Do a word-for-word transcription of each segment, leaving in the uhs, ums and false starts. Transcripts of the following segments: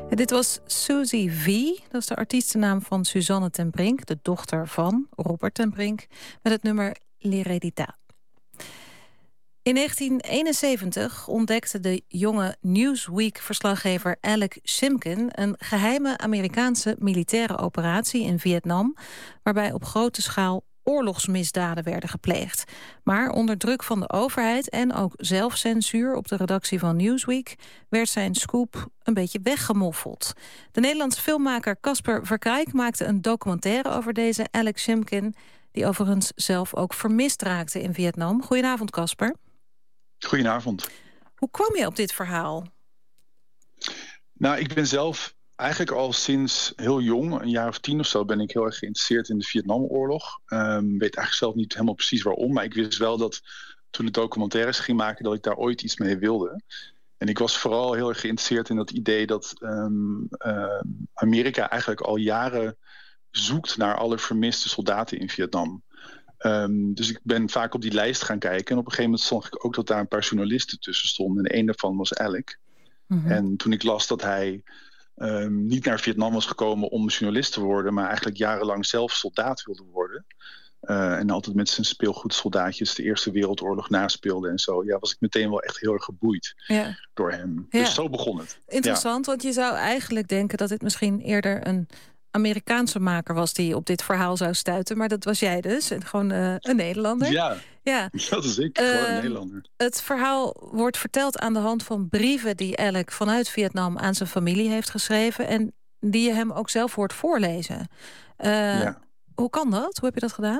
Ja, dit was Susie V. Dat is de artiestennaam van Suzanne ten Brink, de dochter van Robert ten Brink, met het nummer L'Heredità. In negentien eenenzeventig ontdekte de jonge Newsweek-verslaggever Alec Simkin een geheime Amerikaanse militaire operatie in Vietnam, waarbij op grote schaal oorlogsmisdaden werden gepleegd. Maar onder druk van de overheid en ook zelfcensuur op de redactie van Newsweek werd zijn scoop een beetje weggemoffeld. De Nederlandse filmmaker Casper Verkijk maakte een documentaire over deze Alec Simkin, die overigens zelf ook vermist raakte in Vietnam. Goedenavond, Casper. Goedenavond. Hoe kwam je op dit verhaal? Nou, ik ben zelf eigenlijk al sinds heel jong, een jaar of tien of zo, ben ik heel erg geïnteresseerd in de Vietnamoorlog. Ik um, weet eigenlijk zelf niet helemaal precies waarom, maar ik wist wel dat toen ik documentaires ging maken, dat ik daar ooit iets mee wilde. En ik was vooral heel erg geïnteresseerd in dat idee dat um, uh, Amerika eigenlijk al jaren zoekt naar alle vermiste soldaten in Vietnam. Um, dus ik ben vaak op die lijst gaan kijken. En op een gegeven moment zag ik ook dat daar een paar journalisten tussen stonden. En een daarvan was Alec. Mm-hmm. En toen ik las dat hij um, niet naar Vietnam was gekomen om journalist te worden, maar eigenlijk jarenlang zelf soldaat wilde worden. Uh, en altijd met zijn speelgoedsoldaatjes de Eerste Wereldoorlog naspeelde en zo. Ja, was ik meteen wel echt heel erg geboeid ja. door hem. Ja. Dus zo begon het. Interessant, ja. Want je zou eigenlijk denken dat dit misschien eerder een Amerikaanse maker was die op dit verhaal zou stuiten. Maar dat was jij dus. En gewoon uh, een Nederlander. Ja, ja, dat is ik. Uh, gewoon een Nederlander. Het verhaal wordt verteld aan de hand van brieven die Alec vanuit Vietnam aan zijn familie heeft geschreven. En die je hem ook zelf hoort voorlezen. Uh, ja. Hoe kan dat? Hoe heb je dat gedaan?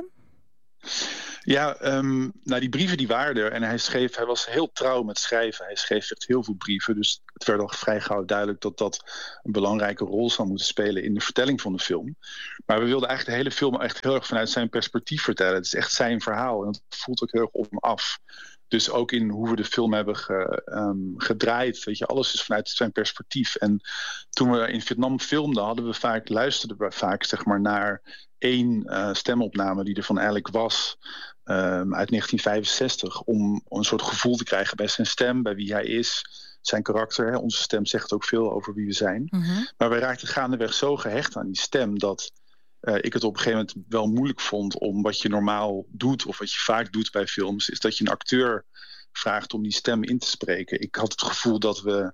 Ja, um, nou die brieven die waren er. En hij schreef, hij was heel trouw met schrijven. Hij schreef echt heel veel brieven. Dus het werd al vrij gauw duidelijk dat dat een belangrijke rol zou moeten spelen in de vertelling van de film. Maar we wilden eigenlijk de hele film echt heel erg vanuit zijn perspectief vertellen. Het is echt zijn verhaal. En het voelt ook heel erg op hem af. Dus ook in hoe we de film hebben ge, um, gedraaid. Weet je, alles is vanuit zijn perspectief. En toen we in Vietnam filmden, hadden we vaak, luisterden we vaak zeg maar, naar één uh, stemopname die er van Alec was. Um, uit negentien vijfenzestig. Om een soort gevoel te krijgen bij zijn stem, bij wie hij is. Zijn karakter. Hè. Onze stem zegt ook veel over wie we zijn. Mm-hmm. Maar we raakten gaandeweg zo gehecht aan die stem dat Uh, ik het op een gegeven moment wel moeilijk vond om wat je normaal doet, of wat je vaak doet bij films, is dat je een acteur vraagt om die stem in te spreken. Ik had het gevoel dat we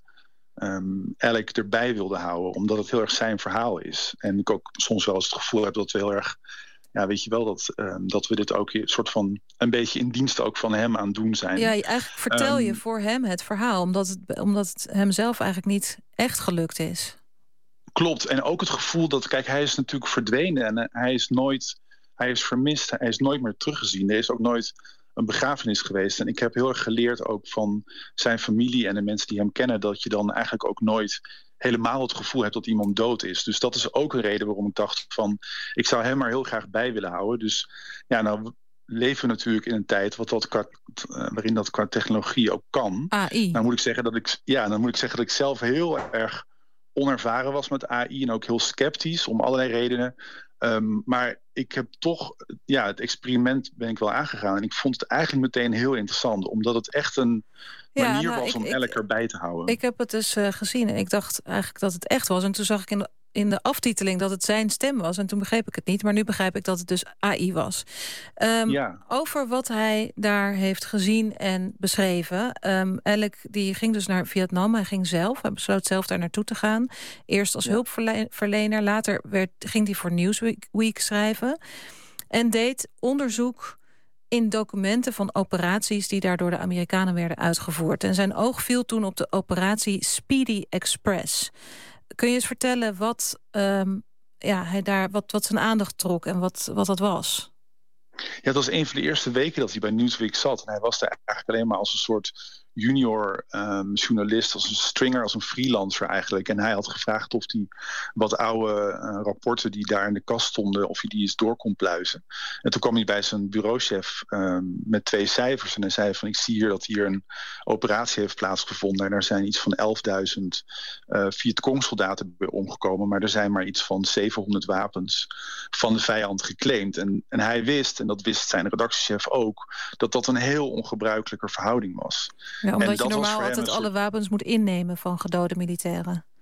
um, Alec erbij wilden houden, omdat het heel erg zijn verhaal is. En ik ook soms wel eens het gevoel heb dat we heel erg, ja, weet je wel, dat, um, dat we dit ook een soort van een beetje in dienst ook van hem aan het doen zijn. Ja, eigenlijk vertel je um, voor hem het verhaal, omdat het, omdat het hem zelf eigenlijk niet echt gelukt is. Klopt. En ook het gevoel dat, kijk, hij is natuurlijk verdwenen en hij is nooit, hij is vermist, hij is nooit meer teruggezien. Er is ook nooit een begrafenis geweest. En ik heb heel erg geleerd ook van zijn familie en de mensen die hem kennen, dat je dan eigenlijk ook nooit helemaal het gevoel hebt dat iemand dood is. Dus dat is ook een reden waarom ik dacht van, ik zou hem er heel graag bij willen houden. Dus ja, nou leven we natuurlijk in een tijd wat dat qua, uh, waarin dat qua technologie ook kan. A I. Nou moet ik zeggen dat ik, ja, dan moet ik zeggen dat ik zelf heel erg onervaren was met A I en ook heel sceptisch om allerlei redenen. Um, maar ik heb toch, ja, het experiment ben ik wel aangegaan. En ik vond het eigenlijk meteen heel interessant, omdat het echt een manier ja, nou, was ik, om Alec erbij te houden. Ik heb het dus uh, gezien en ik dacht eigenlijk dat het echt was. En toen zag ik in de, in de aftiteling dat het zijn stem was. En toen begreep ik het niet, maar nu begrijp ik dat het dus A I was. Um, ja. Over wat hij daar heeft gezien en beschreven. Um, Alec die ging dus naar Vietnam. Hij ging zelf. Hij besloot zelf daar naartoe te gaan. Eerst als ja. hulpverlener. Later werd, ging hij voor Newsweek Week schrijven. En deed onderzoek in documenten van operaties die daar door de Amerikanen werden uitgevoerd. En zijn oog viel toen op de operatie Speedy Express. Kun je eens vertellen wat, um, ja, hij daar, wat, wat zijn aandacht trok en wat, wat dat was? Ja, het was een van de eerste weken dat hij bij Newsweek zat. En hij was daar eigenlijk alleen maar als een soort junior um, journalist, als een stringer, als een freelancer eigenlijk. En hij had gevraagd of hij wat oude uh, rapporten die daar in de kast stonden, of hij die eens door kon pluizen. En toen kwam hij bij zijn bureauchef um, met twee cijfers. En hij zei van, ik zie hier dat hier een operatie heeft plaatsgevonden. En er zijn iets van elfduizend uh, Vietcong-soldaten bij omgekomen. Maar er zijn maar iets van zevenhonderd wapens van de vijand geclaimd. En, en hij wist, en dat wist zijn redactiechef ook, dat dat een heel ongebruikelijke verhouding was. Ja, omdat je normaal altijd alle wapens moet innemen van gedode militairen.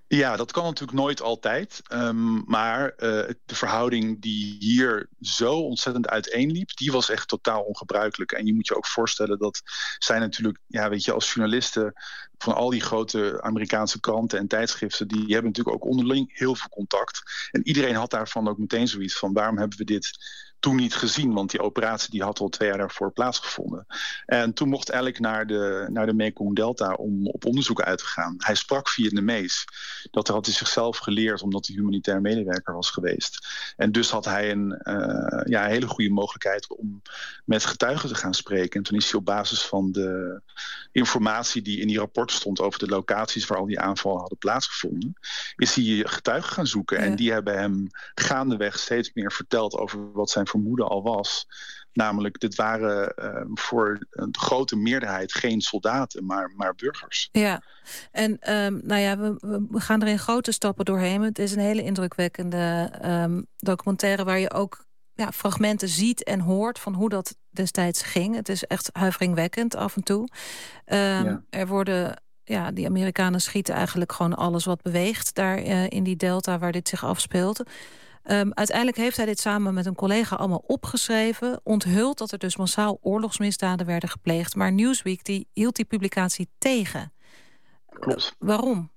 Ja, dat kan natuurlijk nooit altijd. Um, maar uh, de verhouding die hier zo ontzettend uiteenliep, die was echt totaal ongebruikelijk. En je moet je ook voorstellen dat zij natuurlijk, ja, weet je, als journalisten van al die grote Amerikaanse kranten en tijdschriften, die hebben natuurlijk ook onderling heel veel contact. En iedereen had daarvan ook meteen zoiets van, waarom hebben we dit toen niet gezien? Want die operatie die had al twee jaar daarvoor plaatsgevonden. En toen mocht Alec naar de, naar de Mekong Delta om op onderzoek uit te gaan. Hij sprak Vietnamees. Dat had hij zichzelf geleerd omdat hij humanitair medewerker was geweest. En dus had hij een, uh, ja, een hele goede mogelijkheid om met getuigen te gaan spreken. En toen is hij op basis van de informatie die in die rapporten stond over de locaties waar al die aanvallen hadden plaatsgevonden, is hij getuigen gaan zoeken. Ja. En die hebben hem gaandeweg steeds meer verteld over wat zijn vermoeden al was. Namelijk, dit waren uh, voor de grote meerderheid geen soldaten, maar, maar burgers. Ja, en um, nou ja, we, we gaan er in grote stappen doorheen. Het is een hele indrukwekkende um, documentaire waar je ook ja, fragmenten ziet en hoort van hoe dat destijds ging. Het is echt huiveringwekkend af en toe. Um, ja. Er worden, ja, die Amerikanen schieten eigenlijk gewoon alles wat beweegt daar uh, in die delta waar dit zich afspeelt. Um, uiteindelijk heeft hij dit samen met een collega allemaal opgeschreven, onthuld dat er dus massaal oorlogsmisdaden werden gepleegd. Maar Newsweek die hield die publicatie tegen. Klopt. Uh, waarom?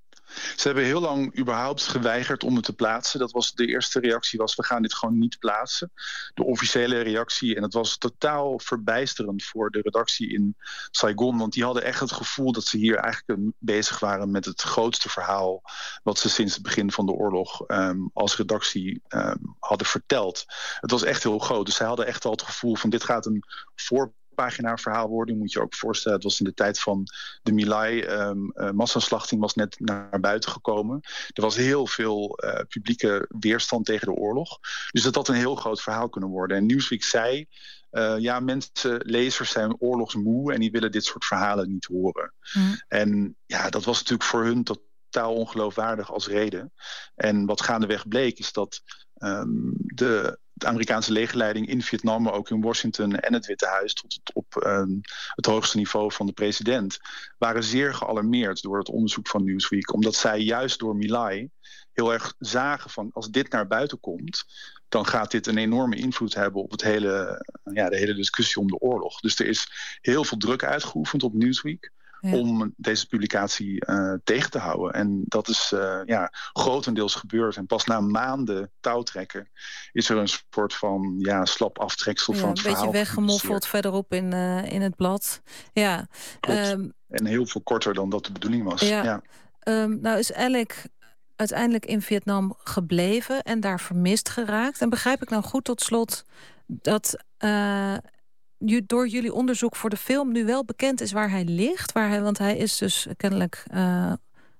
Ze hebben heel lang überhaupt geweigerd om het te plaatsen. Dat was de eerste reactie was, we gaan dit gewoon niet plaatsen. De officiële reactie, en het was totaal verbijsterend voor de redactie in Saigon, want die hadden echt het gevoel dat ze hier eigenlijk bezig waren met het grootste verhaal wat ze sinds het begin van de oorlog um, als redactie um, hadden verteld. Het was echt heel groot, dus zij hadden echt al het gevoel van dit gaat een voor pagina verhaal worden. Je moet je ook voorstellen, het was in de tijd van de My Lai um, uh, massaslachting was net naar buiten gekomen. Er was heel veel uh, publieke weerstand tegen de oorlog. Dus dat had een heel groot verhaal kunnen worden. En Newsweek zei, uh, ja, mensen, lezers zijn oorlogsmoe en die willen dit soort verhalen niet horen. Mm. En ja, dat was natuurlijk voor hun totaal ongeloofwaardig als reden. En wat gaandeweg bleek is dat um, de de Amerikaanse legerleiding in Vietnam, maar ook in Washington en het Witte Huis tot op um, het hoogste niveau van de president, waren zeer gealarmeerd door het onderzoek van Newsweek. Omdat zij juist door My Lai heel erg zagen van als dit naar buiten komt, dan gaat dit een enorme invloed hebben op het hele, ja, de hele discussie om de oorlog. Dus er is heel veel druk uitgeoefend op Newsweek. Ja. Om deze publicatie uh, tegen te houden. En dat is uh, ja, grotendeels gebeurd. En pas na maanden touwtrekken is er een soort van ja, slap aftreksel ja, van het verhaal. Een beetje weggemoffeld verderop in, uh, in het blad. Ja. Um, en heel veel korter dan dat de bedoeling was. Ja. Ja. Um, nou is Alec uiteindelijk in Vietnam gebleven en daar vermist geraakt. En begrijp ik nou goed tot slot dat Uh, door jullie onderzoek voor de film nu wel bekend is waar hij ligt? Waar hij, want hij is dus kennelijk uh,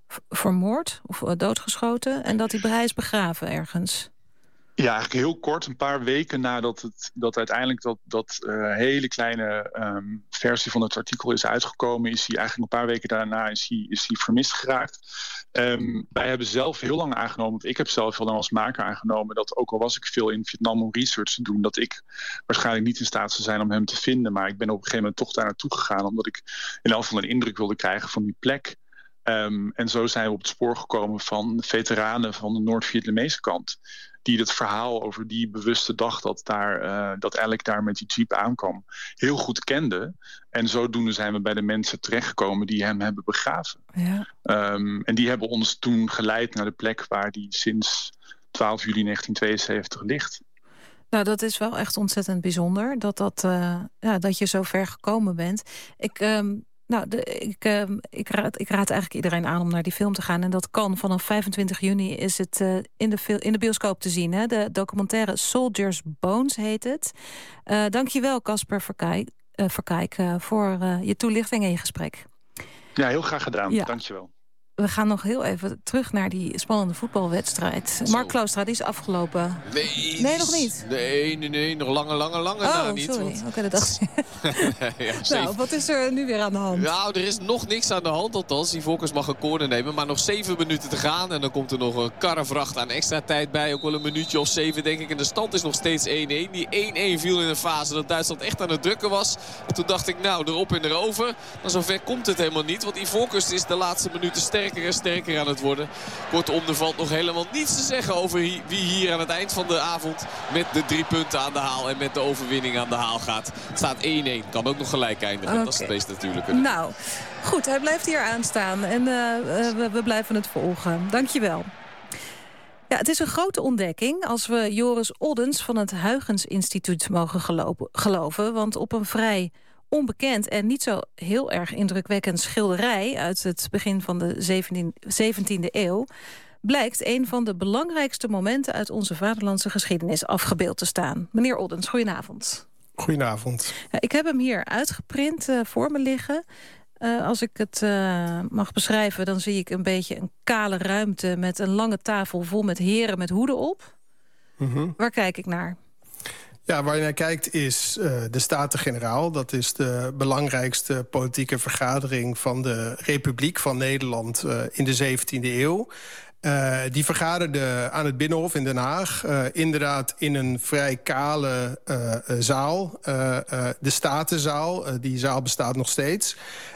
vermoord of uh, doodgeschoten. En dat hij, hij is begraven ergens. Ja, eigenlijk heel kort, een paar weken nadat het, dat uiteindelijk dat, dat uh, hele kleine um, versie van het artikel is uitgekomen, is hij eigenlijk een paar weken daarna is hij, is hij vermist geraakt. Um, wij hebben zelf heel lang aangenomen, ik heb zelf heel lang als maker aangenomen, dat ook al was ik veel in Vietnam om research te doen, dat ik waarschijnlijk niet in staat zou zijn om hem te vinden. Maar ik ben op een gegeven moment toch daar naartoe gegaan, omdat ik in elk geval een indruk wilde krijgen van die plek. Um, en zo zijn we op het spoor gekomen van veteranen van de Noord-Vietnamese kant, die het verhaal over die bewuste dag dat, daar, uh, dat Alec daar met die jeep aankwam heel goed kende. En zodoende zijn we bij de mensen terechtgekomen die hem hebben begraven. Ja. Um, en die hebben ons toen geleid naar de plek waar die sinds twaalf juli negentien tweeënzeventig ligt. Nou, dat is wel echt ontzettend bijzonder dat, dat, uh, ja, dat je zo ver gekomen bent. Ik... Um... Nou, de, ik, uh, ik, raad, ik raad eigenlijk iedereen aan om naar die film te gaan. En dat kan. Vanaf vijfentwintig juni is het uh, in, de, in de bioscoop te zien. Hè? De documentaire Soldiers' Bones heet het. Uh, dankjewel, Casper Verkijk, uh, Verkijk uh, voor uh, je toelichting en je gesprek. Ja, heel graag gedaan. Ja. Dankjewel. We gaan nog heel even terug naar die spannende voetbalwedstrijd. Zo. Mark Kloostra, die is afgelopen. Nee, nee nog niet? Nee, nee, nee. Nog lange, lange, lange oh, nou niet. Sorry. Want... Oké, dat dacht ik. ja, nou, wat is er nu weer aan de hand? Nou, er is nog niks aan de hand. Althans, die Volkers mag een corner nemen. Maar nog zeven minuten te gaan. En dan komt er nog een karrevracht aan extra tijd bij. Ook wel een minuutje of zeven, denk ik. En de stand is nog steeds één-één. Die één-één viel in een fase dat Duitsland echt aan het drukken was. En toen dacht ik, nou, erop en erover. Maar zover komt het helemaal niet. Want die Volkers is de laatste minuten sterk sterker en sterker aan het worden. Kortom, er valt nog helemaal niets te zeggen over wie hier aan het eind van de avond met de drie punten aan de haal en met de overwinning aan de haal gaat. Het staat één-één. Kan ook nog gelijk eindigen. Okay. Dat is het meest natuurlijke. Nou, goed. Hij blijft hier aanstaan en uh, we, we blijven het volgen. Dankjewel. Ja, het is een grote ontdekking als we Joris Oddens van het Huygens Instituut mogen gelopen, geloven. Want op een vrij onbekend en niet zo heel erg indrukwekkend schilderij uit het begin van de zeventiende eeuw blijkt een van de belangrijkste momenten uit onze vaderlandse geschiedenis afgebeeld te staan. Meneer Oddens, goedenavond. Goedenavond. Ja, ik heb hem hier uitgeprint uh, voor me liggen. Uh, als ik het uh, mag beschrijven, dan zie ik een beetje een kale ruimte met een lange tafel vol met heren met hoeden op. Mm-hmm. Waar kijk ik naar? Ja, waar je naar kijkt is uh, de Staten-Generaal. Dat is de belangrijkste politieke vergadering van de Republiek van Nederland uh, in de zeventiende eeuw. Uh, die vergaderde aan het Binnenhof in Den Haag. Uh, inderdaad in een vrij kale uh, uh, zaal. Uh, uh, de Statenzaal. Uh, die zaal bestaat nog steeds.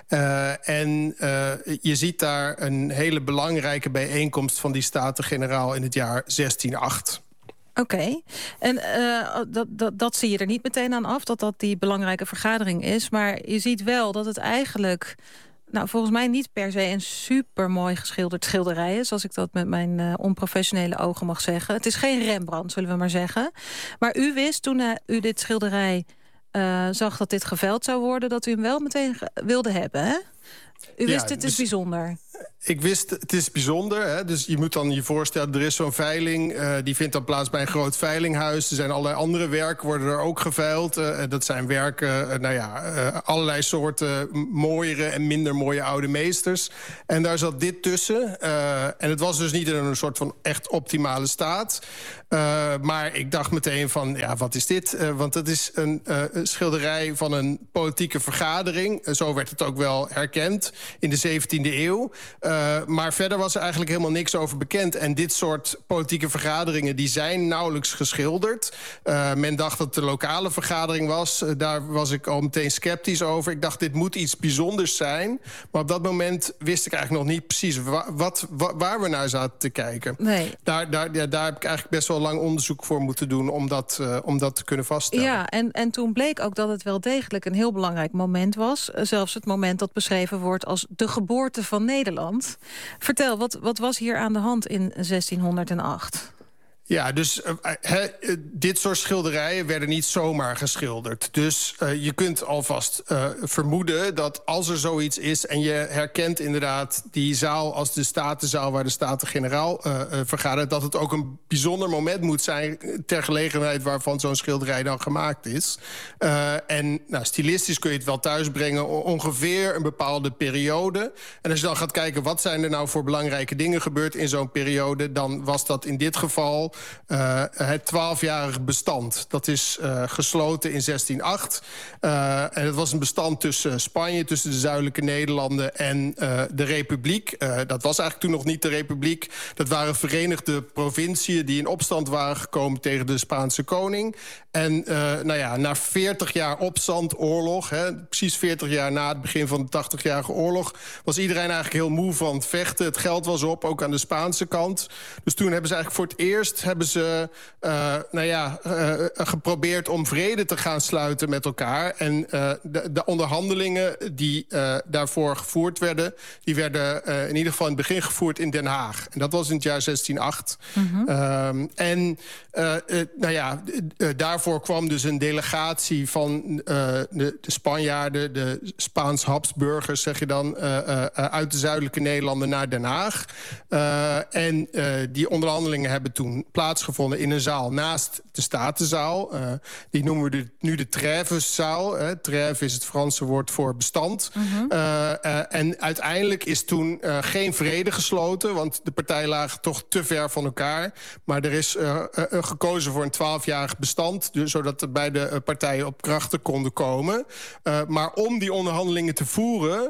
Uh, en uh, je ziet daar een hele belangrijke bijeenkomst van die Staten-Generaal in het jaar zestien acht. Oké, okay. en uh, dat, dat, dat zie je er niet meteen aan af, dat dat die belangrijke vergadering is. Maar je ziet wel dat het eigenlijk, nou, volgens mij niet per se een supermooi geschilderd schilderij is, als ik dat met mijn uh, onprofessionele ogen mag zeggen. Het is geen Rembrandt, zullen we maar zeggen. Maar u wist toen uh, u dit schilderij uh, zag dat dit geveild zou worden, dat u hem wel meteen wilde hebben, hè? U wist, ja, het is dus bijzonder. Ik wist, het is bijzonder. Hè? Dus je moet dan je voorstellen, er is zo'n veiling. Uh, die vindt dan plaats bij een groot veilinghuis. Er zijn allerlei andere werken, worden er ook geveild. Uh, dat zijn werken, uh, nou ja, uh, allerlei soorten mooiere en minder mooie oude meesters. En daar zat dit tussen. Uh, en het was dus niet in een soort van echt optimale staat. Uh, maar ik dacht meteen van, ja, wat is dit? Uh, want het is een uh, schilderij van een politieke vergadering. Uh, zo werd het ook wel herkend in de zeventiende eeuw. Uh, maar verder was er eigenlijk helemaal niks over bekend. En dit soort politieke vergaderingen, die zijn nauwelijks geschilderd. Uh, men dacht dat het een lokale vergadering was. Uh, daar was ik al meteen sceptisch over. Ik dacht, dit moet iets bijzonders zijn. Maar op dat moment wist ik eigenlijk nog niet precies wa wat, wa waar we naar zaten te kijken. Nee. Daar, daar, ja, daar heb ik eigenlijk best wel lang onderzoek voor moeten doen om dat, uh, om dat te kunnen vaststellen. Ja, en, en toen bleek ook dat het wel degelijk een heel belangrijk moment was. Zelfs het moment dat beschreven wordt als de geboorte van Nederland. Vertel, wat, wat was hier aan de hand in zestienhonderdacht? Ja, dus uh, he, uh, dit soort schilderijen werden niet zomaar geschilderd. Dus uh, je kunt alvast uh, vermoeden dat als er zoiets is en je herkent inderdaad die zaal als de Statenzaal waar de Staten-Generaal uh, uh, vergadert, dat het ook een bijzonder moment moet zijn ter gelegenheid waarvan zo'n schilderij dan gemaakt is. Uh, en nou, stilistisch kun je het wel thuisbrengen, ongeveer een bepaalde periode. En als je dan gaat kijken wat zijn er nou voor belangrijke dingen gebeurd in zo'n periode, dan was dat in dit geval Uh, het twaalfjarig bestand. Dat is uh, gesloten in zestien acht. Uh, en het was een bestand tussen Spanje, tussen de zuidelijke Nederlanden en uh, de Republiek. Uh, dat was eigenlijk toen nog niet de Republiek. Dat waren verenigde provinciën die in opstand waren gekomen tegen de Spaanse koning. En uh, nou ja, na veertig jaar opstand, oorlog, hè, precies veertig jaar na het begin van de tachtigjarige oorlog, was iedereen eigenlijk heel moe van het vechten. Het geld was op, ook aan de Spaanse kant. Dus toen hebben ze eigenlijk voor het eerst hebben ze uh, nou ja, uh, geprobeerd om vrede te gaan sluiten met elkaar. En uh, de, de onderhandelingen die uh, daarvoor gevoerd werden, die werden uh, in ieder geval in het begin gevoerd in Den Haag. En dat was in het jaar zestien acht. Mm-hmm. um, en uh, uh, nou ja, uh, daarvoor kwam dus een delegatie van uh, de, de Spanjaarden, de Spaans-Habsburgers, zeg je dan, uh, uh, uit de zuidelijke Nederlanden naar Den Haag. Uh, en uh, die onderhandelingen hebben toen plaatsgevonden in een zaal naast de Statenzaal. Uh, die noemen we de, nu de Trèveszaal. Uh, Trèves is het Franse woord voor bestand. Uh-huh. uh, uh, en uiteindelijk is toen uh, geen vrede gesloten, want de partijen lagen toch te ver van elkaar. Maar er is uh, uh, gekozen voor een twaalfjarig bestand, dus, zodat er beide uh, partijen op krachten konden komen. Uh, maar om die onderhandelingen te voeren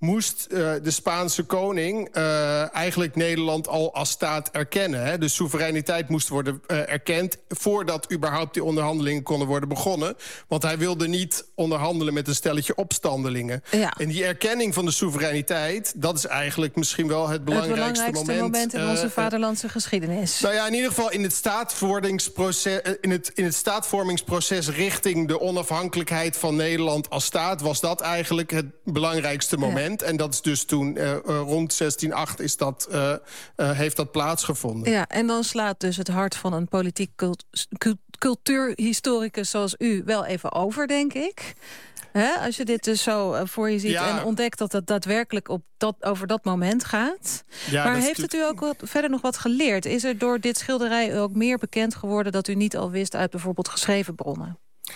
moest uh, de Spaanse koning uh, eigenlijk Nederland al als staat erkennen. Hè? De soevereiniteit moest worden uh, erkend voordat überhaupt die onderhandelingen konden worden begonnen. Want hij wilde niet onderhandelen met een stelletje opstandelingen. Ja. En die erkenning van de soevereiniteit, dat is eigenlijk misschien wel het belangrijkste, het belangrijkste moment, moment in onze uh, vaderlandse geschiedenis. Nou ja, in ieder geval in het staatvormingsproces, in het, in het staatvormingsproces richting de onafhankelijkheid van Nederland als staat was dat eigenlijk het belangrijkste moment. Ja. En dat is dus toen uh, rond zestien acht is dat, uh, uh, heeft dat plaatsgevonden. Ja, en dan slaat dus het hart van een politiek cult- cult- cultuurhistoricus zoals u wel even over, denk ik. Hè? Als je dit dus zo uh, voor je ziet ja. en ontdekt dat het daadwerkelijk op dat, over dat moment gaat. Ja, maar heeft het u ook wat, verder nog wat geleerd? Is er door dit schilderij ook meer bekend geworden dat u niet al wist uit bijvoorbeeld geschreven bronnen?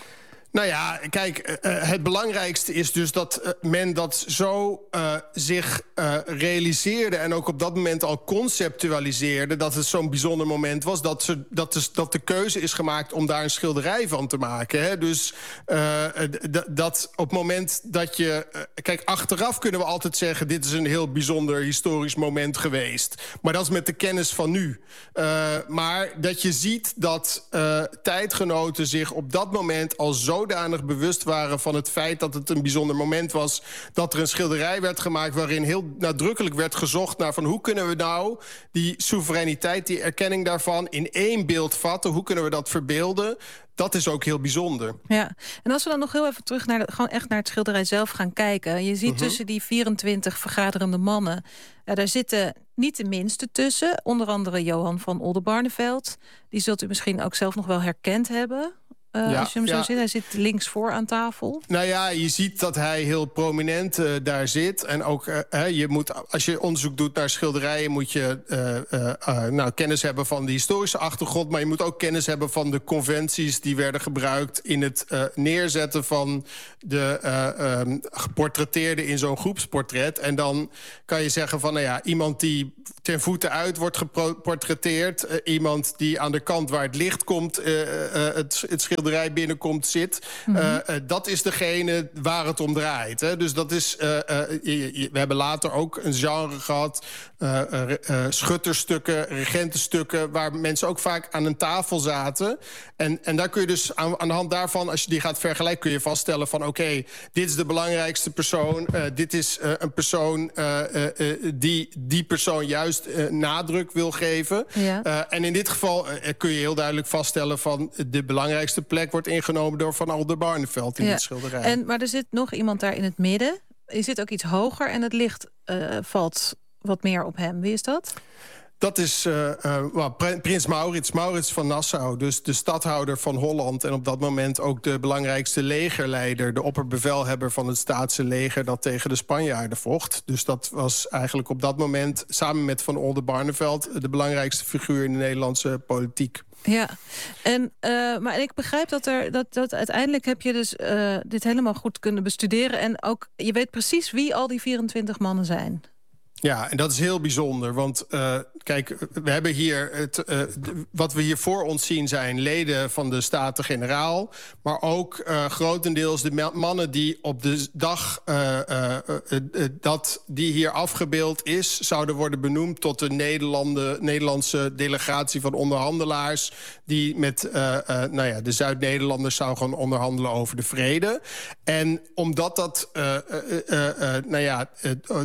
Nou ja, kijk, uh, het belangrijkste is dus dat uh, men dat zo uh, zich uh, realiseerde en ook op dat moment al conceptualiseerde dat het zo'n bijzonder moment was, dat, ze, dat, de, dat de keuze is gemaakt om daar een schilderij van te maken. Hè? Dus uh, d- dat op het moment dat je... Uh, kijk, achteraf kunnen we altijd zeggen, dit is een heel bijzonder historisch moment geweest. Maar dat is met de kennis van nu. Uh, maar dat je ziet dat uh, tijdgenoten zich op dat moment al zo zodanig bewust waren van het feit dat het een bijzonder moment was, dat er een schilderij werd gemaakt waarin heel nadrukkelijk werd gezocht naar van hoe kunnen we nou die soevereiniteit, die erkenning daarvan in één beeld vatten, hoe kunnen we dat verbeelden? Dat is ook heel bijzonder. Ja, en als we dan nog heel even terug naar de, gewoon echt naar het schilderij zelf gaan kijken. Je ziet uh-huh. tussen die vierentwintig vergaderende mannen, ja, daar zitten niet de minste tussen. Onder andere Johan van Oldenbarnevelt. Die zult u misschien ook zelf nog wel herkend hebben. Uh, ja, als je hem ja. zo ziet, hij zit links voor aan tafel. Nou ja, je ziet dat hij heel prominent uh, daar zit. En ook, uh, je moet, als je onderzoek doet naar schilderijen, moet je uh, uh, uh, nou, kennis hebben van de historische achtergrond. Maar je moet ook kennis hebben van de conventies die werden gebruikt in het uh, neerzetten van de uh, um, geportretteerden in zo'n groepsportret. En dan kan je zeggen van, nou ja, iemand die ten voeten uit wordt geportretteerd, uh, iemand die aan de kant waar het licht komt, uh, uh, het, het schilderij binnenkomt zit. Mm-hmm. Uh, uh, dat is degene waar het om draait. Hè? Dus dat is... Uh, uh, je, je, we hebben later ook een genre gehad. Uh, uh, uh, schutterstukken, regentenstukken, waar mensen ook vaak aan een tafel zaten. En, en daar kun je dus aan, aan de hand daarvan, als je die gaat vergelijken, kun je vaststellen van oké, okay, dit is de belangrijkste persoon. Uh, dit is uh, een persoon uh, uh, uh, die die persoon juist uh, nadruk wil geven. Ja. Uh, en in dit geval uh, kun je heel duidelijk vaststellen van de belangrijkste plek wordt ingenomen door Van Oldenbarnevelt in ja. dit schilderij. En, maar er zit nog iemand daar in het midden. Je zit ook iets hoger en het licht uh, valt wat meer op hem. Wie is dat? Dat is uh, uh, well, prins Maurits, Maurits van Nassau, dus de stadhouder van Holland en op dat moment ook de belangrijkste legerleider, de opperbevelhebber van het Staatse leger dat tegen de Spanjaarden vocht. Dus dat was eigenlijk op dat moment samen met Van Oldenbarnevelt de belangrijkste figuur in de Nederlandse politiek. Ja, en, uh, maar ik begrijp dat er dat, dat uiteindelijk heb je dus uh, dit helemaal goed kunnen bestuderen en ook je weet precies wie al die vierentwintig mannen zijn. Ja, en dat is heel bijzonder, want uh, kijk, we hebben hier het, uh, wat we hier voor ons zien zijn leden van de Staten-Generaal, maar ook uh, grotendeels de mannen die op de dag uh, uh, uh, uh, dat die hier afgebeeld is, zouden worden benoemd tot de Nederlanden, Nederlandse delegatie van onderhandelaars die met uh, uh, nou ja, de Zuid-Nederlanders zou gaan onderhandelen over de vrede. En omdat dat, uh, uh, uh, uh, nou ja, uh,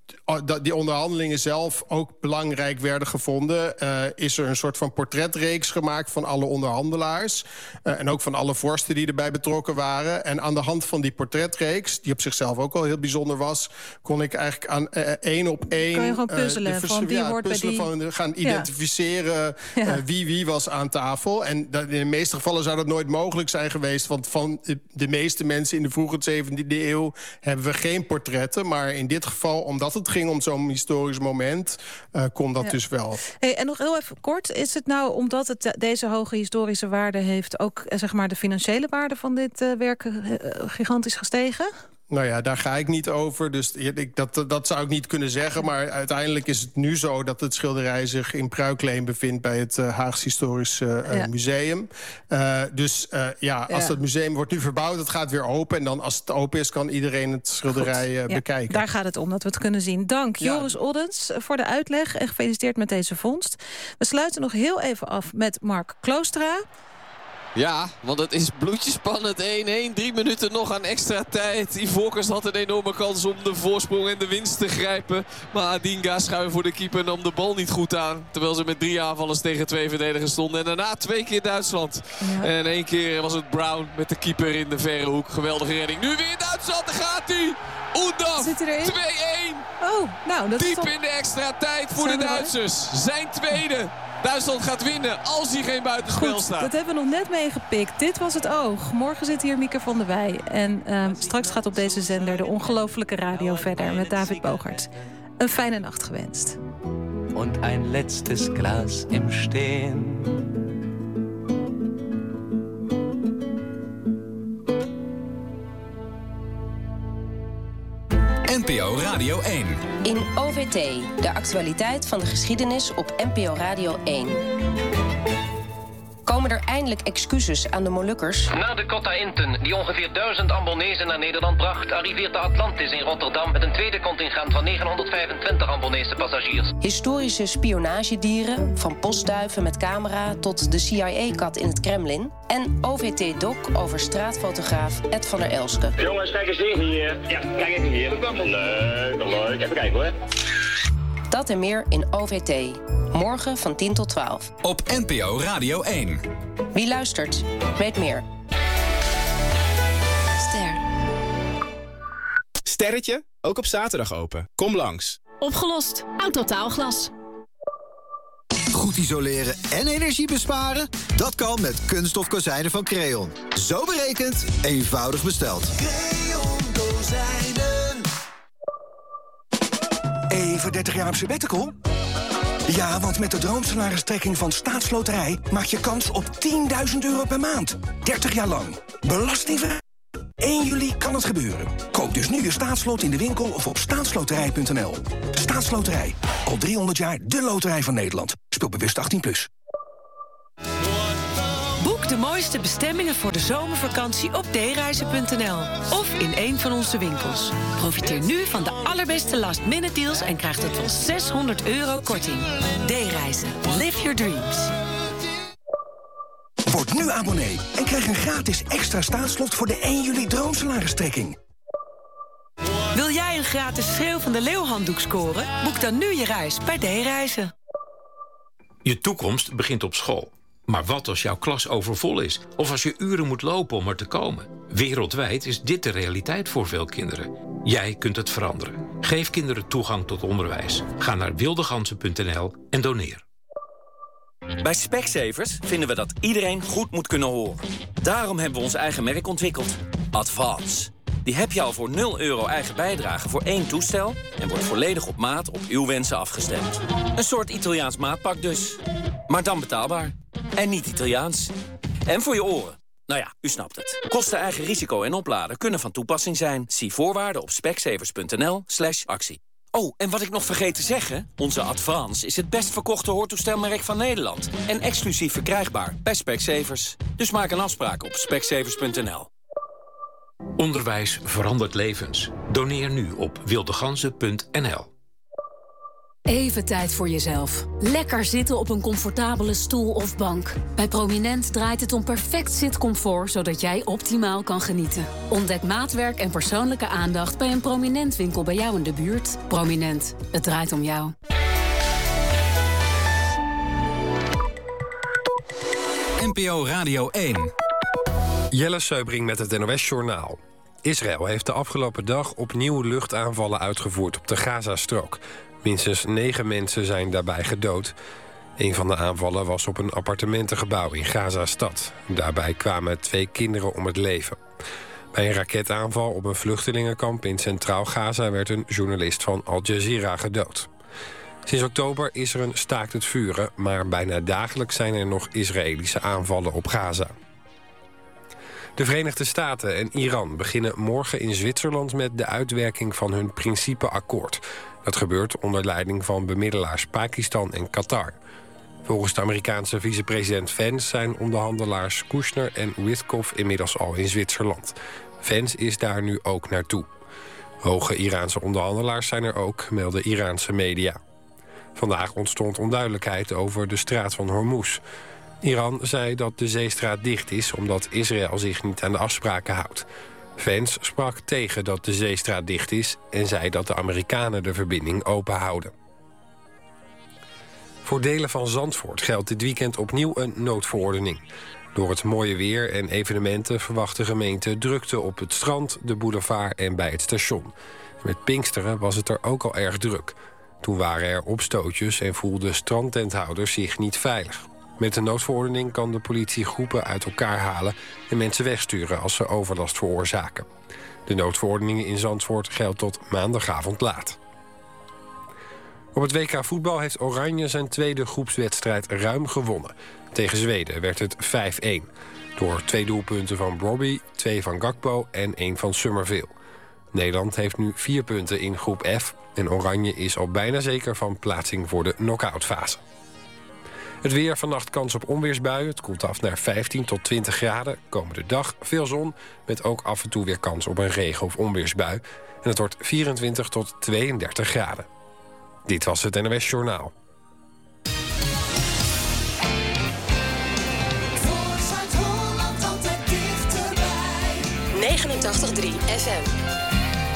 die onderhandelingen zelf ook belangrijk werden gevonden, Uh, is er een soort van portretreeks gemaakt van alle onderhandelaars. Uh, en ook van alle vorsten die erbij betrokken waren. En aan de hand van die portretreeks, die op zichzelf ook al heel bijzonder was, kon ik eigenlijk aan uh, één op één kan je gewoon puzzelen, uh, de vers- van die ja, hoort puzzelen bij die... van gaan identificeren ja. uh, wie wie was aan tafel. En dat, in de meeste gevallen zou dat nooit mogelijk zijn geweest, want van de meeste mensen in de vroege zeventiende eeuw hebben we geen portretten. Maar in dit geval, omdat het ging om zo'n historisch moment, uh, kon dat ja. dus wel. Hey, en nog heel even kort, is het nou omdat het deze hoge historische waarde heeft ook zeg maar de financiële waarde van dit uh, werk uh, gigantisch gestegen? Nou ja, daar ga ik niet over, dus ik, dat, dat zou ik niet kunnen zeggen. Maar uiteindelijk is het nu zo dat het schilderij zich in Pruikleen bevindt... bij het uh, Haags Historisch uh, ja. Museum. Uh, dus uh, ja, als ja. het museum wordt nu verbouwd, het gaat weer open. En dan als het open is, kan iedereen het schilderij uh, ja, bekijken. Daar gaat het om, dat we het kunnen zien. Dank, ja. Joris Oddens, voor de uitleg. En gefeliciteerd met deze vondst. We sluiten nog heel even af met Mark Kloostra. Ja, want het is bloedjespannend. één-één, drie minuten nog aan extra tijd. Ivorcus had een enorme kans om de voorsprong en de winst te grijpen. Maar Adinga schuiven voor de keeper en nam de bal niet goed aan. Terwijl ze met drie aanvallers tegen twee verdedigers stonden. En daarna twee keer Duitsland. Ja. En één keer was het Brown met de keeper in de verre hoek. Geweldige redding. Nu weer Duitsland, daar gaat hij! Oendaf, twee-één. Oh, nou, dat Diep is toch... in de extra tijd voor de Duitsers. Zijn tweede. Duitsland gaat winnen als hij geen buitenspel Goed, staat. Dat hebben we nog net meegepikt. Dit was het oog. Morgen zit hier Mieke van der Wij. En uh, straks gaat op deze zender de ongelofelijke radio verder met David Bogert. Een fijne nacht gewenst. Und ein letztes Glas im Stehen. N P O Radio één. In O V T, de actualiteit van de geschiedenis op N P O Radio één. Komen er eindelijk excuses aan de Molukkers? Na de Cotta Inten, die ongeveer duizend Ambonezen naar Nederland bracht... arriveert de Atlantis in Rotterdam met een tweede contingent van negenhonderdvijfentwintig Ambonese passagiers. Historische spionagedieren, van postduiven met camera... tot de C I A-kat in het Kremlin. En O V T-doc over straatfotograaf Ed van der Elske. Jongens, kijk eens hier. Ja, kijk even hier. Leuk, leuk. Even kijken hoor. Dat en meer in O V T. Morgen van tien tot twaalf. Op N P O Radio één. Wie luistert, weet meer. Ster. Sterretje, ook op zaterdag open. Kom langs. Opgelost. Autotaalglas. Goed isoleren en energie besparen? Dat kan met kunststof kozijnen van Creon. Zo berekend, eenvoudig besteld. Creon kozijnen. Even dertig jaar op sabbatical? Ja, want met de droomsalaristrekking van Staatsloterij... maak je kans op tienduizend euro per maand. dertig jaar lang. Belastingvrij. één juli kan het gebeuren. Koop dus nu je staatslot in de winkel of op staatsloterij punt n l. Staatsloterij. Al driehonderd jaar de loterij van Nederland. Speel bewust achttien plus. Boek de mooiste bestemmingen voor de zomervakantie op d reizen punt n l. Of in een van onze winkels. Profiteer nu van de allerbeste last-minute deals... en krijg tot wel zeshonderd euro korting. D-reizen. Live your dreams. Word nu abonnee en krijg een gratis extra staatslot... voor de één juli droomsalaristrekking. Wil jij een gratis Schreeuw van de Leeuwhanddoek scoren? Boek dan nu je reis bij D-reizen. Je toekomst begint op school. Maar wat als jouw klas overvol is? Of als je uren moet lopen om er te komen? Wereldwijd is dit de realiteit voor veel kinderen. Jij kunt het veranderen. Geef kinderen toegang tot onderwijs. Ga naar wildegansen punt n l en doneer. Bij Specsavers vinden we dat iedereen goed moet kunnen horen. Daarom hebben we ons eigen merk ontwikkeld. Advance. Die heb je al voor nul euro eigen bijdrage voor één toestel... en wordt volledig op maat op uw wensen afgestemd. Een soort Italiaans maatpak dus. Maar dan betaalbaar. En niet Italiaans. En voor je oren. Nou ja, u snapt het. Kosten, eigen risico en opladen kunnen van toepassing zijn. Zie voorwaarden op specsavers punt n l slash actie. Oh, en wat ik nog vergeet te zeggen... onze Advance is het best verkochte hoortoestelmerk van Nederland. En exclusief verkrijgbaar bij Specsavers. Dus maak een afspraak op specsavers punt n l. Onderwijs verandert levens. Doneer nu op wildegansen punt n l. Even tijd voor jezelf. Lekker zitten op een comfortabele stoel of bank. Bij Prominent draait het om perfect zitcomfort... zodat jij optimaal kan genieten. Ontdek maatwerk en persoonlijke aandacht... bij een Prominent winkel bij jou in de buurt. Prominent, het draait om jou. N P O Radio één. Jelle Seubring met het N O S-journaal. Israël heeft de afgelopen dag opnieuw luchtaanvallen uitgevoerd op de Gazastrook. Minstens negen mensen zijn daarbij gedood. Een van de aanvallen was op een appartementengebouw in Gaza-stad. Daarbij kwamen twee kinderen om het leven. Bij een raketaanval op een vluchtelingenkamp in Centraal Gaza... werd een journalist van Al Jazeera gedood. Sinds oktober is er een staakt het vuren... maar bijna dagelijks zijn er nog Israëlische aanvallen op Gaza. De Verenigde Staten en Iran beginnen morgen in Zwitserland met de uitwerking van hun principeakkoord. Dat gebeurt onder leiding van bemiddelaars Pakistan en Qatar. Volgens de Amerikaanse vicepresident Vance zijn onderhandelaars Kushner en Witkoff inmiddels al in Zwitserland. Vance is daar nu ook naartoe. Hoge Iraanse onderhandelaars zijn er ook, melden Iraanse media. Vandaag ontstond onduidelijkheid over de straat van Hormuz. Iran zei dat de zeestraat dicht is omdat Israël zich niet aan de afspraken houdt. Vance sprak tegen dat de zeestraat dicht is en zei dat de Amerikanen de verbinding open houden. Voor delen van Zandvoort geldt dit weekend opnieuw een noodverordening. Door het mooie weer en evenementen verwacht de gemeente drukte op het strand, de boulevard en bij het station. Met Pinksteren was het er ook al erg druk. Toen waren er opstootjes en voelden strandtenthouders zich niet veilig. Met de noodverordening kan de politie groepen uit elkaar halen en mensen wegsturen als ze overlast veroorzaken. De noodverordening in Zandvoort geldt tot maandagavond laat. Op het W K voetbal heeft Oranje zijn tweede groepswedstrijd ruim gewonnen. Tegen Zweden werd het vijf-een. Door twee doelpunten van Brobby, twee van Gakpo en één van Summerville. Nederland heeft nu vier punten in groep F en Oranje is al bijna zeker van plaatsing voor de knock-outfase. Het weer, vannacht kans op onweersbuien. Het koelt af naar vijftien tot twintig graden. Komende dag veel zon, met ook af en toe weer kans op een regen- of onweersbui. En het wordt vierentwintig tot tweeëndertig graden. Dit was het N O S Journaal. negenentachtig komma drie F M.